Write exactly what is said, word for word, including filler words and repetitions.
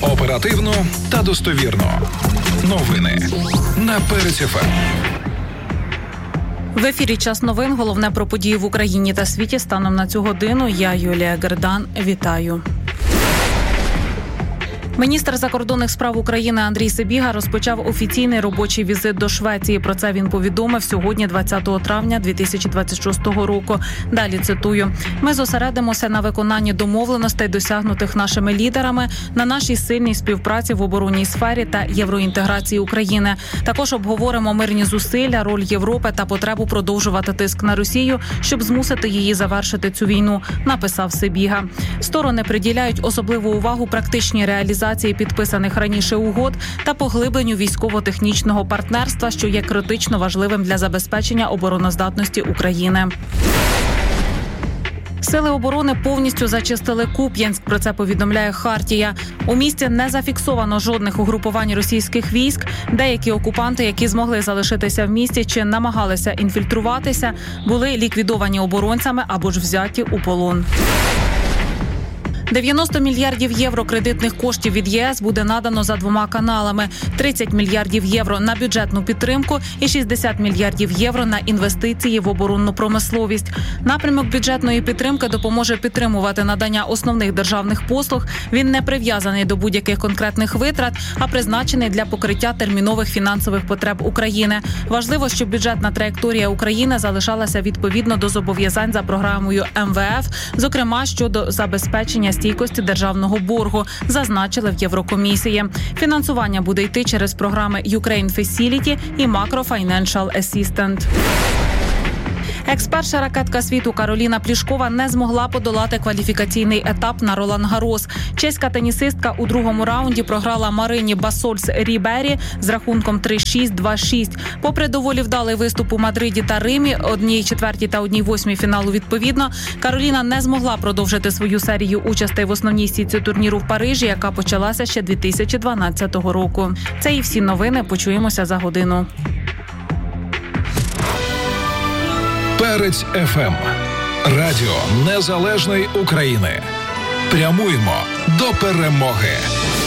Оперативно та достовірно. Новини на Перець еф ем. В ефірі «Час новин». Головне про події в Україні та світі станом на цю годину. Я, Юлія Гердан. Вітаю. Міністр закордонних справ України Андрій Сибіга розпочав офіційний робочий візит до Швеції. Про це він повідомив сьогодні, двадцятого травня дві тисячі двадцять шостого року. Далі цитую. «Ми зосередимося на виконанні домовленостей, досягнутих нашими лідерами, на нашій сильній співпраці в оборонній сфері та євроінтеграції України. Також обговоримо мирні зусилля, роль Європи та потребу продовжувати тиск на Росію, щоб змусити її завершити цю війну», написав Сибіга. Сторони приділяють особливу увагу практичній реалізації підписаних раніше угод та поглибленню військово-технічного партнерства, що є критично важливим для забезпечення обороноздатності України. Сили оборони повністю зачистили Куп'янськ, про це повідомляє «Хартія». У місті не зафіксовано жодних угрупувань російських військ. Деякі окупанти, які змогли залишитися в місті чи намагалися інфільтруватися, були ліквідовані оборонцями або ж взяті у полон. дев'яносто мільярдів євро кредитних коштів від ЄС буде надано за двома каналами. тридцять мільярдів євро на бюджетну підтримку і шістдесят мільярдів євро на інвестиції в оборонну промисловість. Напрямок бюджетної підтримки допоможе підтримувати надання основних державних послуг. Він не прив'язаний до будь-яких конкретних витрат, а призначений для покриття термінових фінансових потреб України. Важливо, щоб бюджетна траєкторія України залишалася відповідно до зобов'язань за програмою ем ве еф, зокрема щодо забезпечення стійкості державного боргу, зазначили в Єврокомісії. Фінансування буде йти через програми Ukraine Facility і Macro Financial Assistant. Екс-перша ракетка світу Кароліна Плішкова не змогла подолати кваліфікаційний етап на Ролан-Гарос. Чеська тенісистка у другому раунді програла Марині Басольс-Рібері з рахунком три шість - два шість. Попри доволі вдалий виступ у Мадриді та Римі, одній четвертій та одній восьмій фіналу відповідно, Кароліна не змогла продовжити свою серію участей в основній сітці турніру в Парижі, яка почалася ще дві тисячі дванадцятого року. Це і всі новини. Почуємося за годину. Перець еф ем. Радіо Незалежної України. Прямуємо до перемоги.